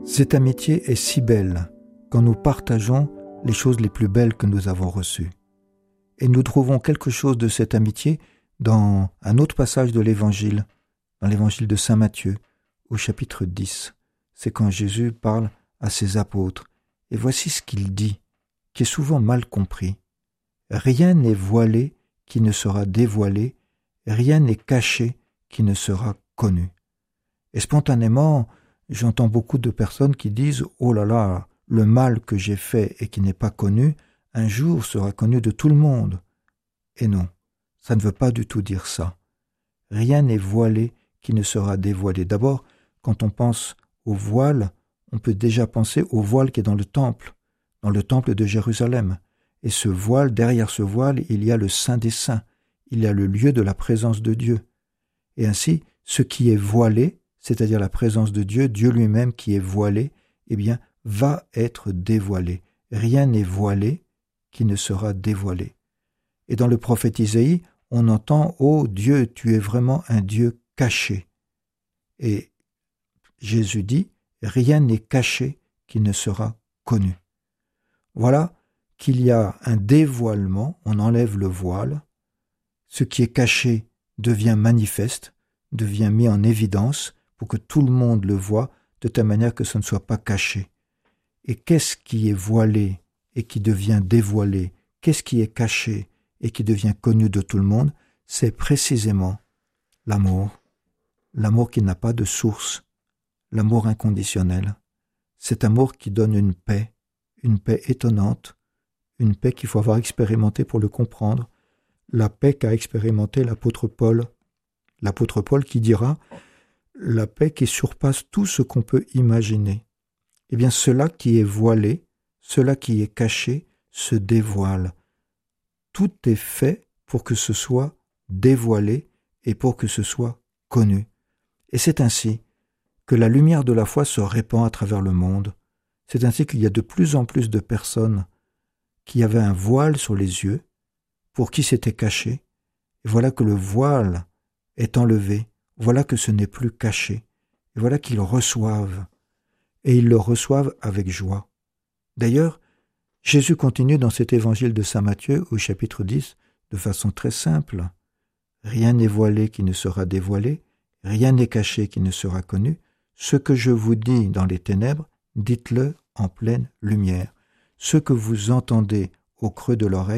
Cette amitié est si belle quand nous partageons les choses les plus belles que nous avons reçues. Et nous trouvons quelque chose de cette amitié dans un autre passage de l'Évangile, dans l'Évangile de Saint Matthieu, au chapitre 10. C'est quand Jésus parle à ses apôtres. Et voici ce qu'il dit, qui est souvent mal compris. Rien n'est voilé qui ne sera dévoilé, rien n'est caché qui ne sera connu. Et spontanément, j'entends beaucoup de personnes qui disent « Oh là là, le mal que j'ai fait et qui n'est pas connu, un jour sera connu de tout le monde. » Et non, ça ne veut pas du tout dire ça. Rien n'est voilé qui ne sera dévoilé. D'abord, quand on pense au voile, on peut déjà penser au voile qui est dans le temple de Jérusalem. Et ce voile, derrière ce voile, il y a le Saint des Saints, il y a le lieu de la présence de Dieu. Et ainsi, ce qui est voilé, c'est-à-dire la présence de Dieu, Dieu lui-même qui est voilé, eh bien, va être dévoilé. Rien n'est voilé qui ne sera dévoilé. Et dans le prophète Isaïe, on entend « Oh Dieu, tu es vraiment un Dieu caché ». Et Jésus dit « Rien n'est caché qui ne sera connu ». Voilà qu'il y a un dévoilement, on enlève le voile, ce qui est caché devient manifeste, devient mis en évidence pour que tout le monde le voie de telle manière que ce ne soit pas caché. Et qu'est-ce qui est voilé et qui devient dévoilé? Qu'est-ce qui est caché et qui devient connu de tout le monde? C'est précisément l'amour. L'amour qui n'a pas de source, l'amour inconditionnel. Cet amour qui donne une paix étonnante, une paix qu'il faut avoir expérimenté pour le comprendre, la paix qu'a expérimenté l'apôtre Paul. L'apôtre Paul qui dira « la paix qui surpasse tout ce qu'on peut imaginer ». Eh bien, cela qui est voilé, cela qui est caché, se dévoile. Tout est fait pour que ce soit dévoilé et pour que ce soit connu. Et c'est ainsi que la lumière de la foi se répand à travers le monde. C'est ainsi qu'il y a de plus en plus de personnes qui avaient un voile sur les yeux, pour qui c'était caché. Et voilà que le voile est enlevé, voilà que ce n'est plus caché, et voilà qu'ils reçoivent, et ils le reçoivent avec joie. D'ailleurs, Jésus continue dans cet évangile de Saint Matthieu au chapitre 10 de façon très simple. Rien n'est voilé qui ne sera dévoilé, rien n'est caché qui ne sera connu. Ce que je vous dis dans les ténèbres, dites-le en pleine lumière. Ce que vous entendez au creux de l'oreille,